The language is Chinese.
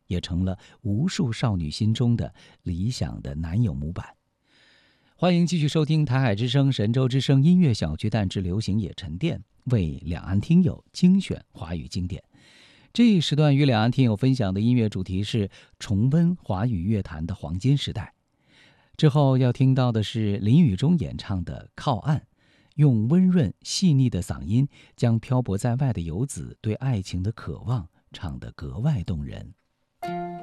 也成了无数少女心中的理想的男友模板。欢迎继续收听台海之声、神州之声音乐小巨蛋之流行野沉淀，为两岸听友精选华语经典。这一时段与两岸听友分享的音乐主题是重温华语乐坛的黄金时代。之后要听到的是林宇中演唱的《靠岸》，用温润细腻的嗓音将漂泊在外的游子对爱情的渴望唱得格外动人。